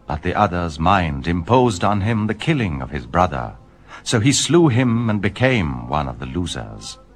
But the other's mind imposed on him the killing of his brother, so he slew him and became one of the losers.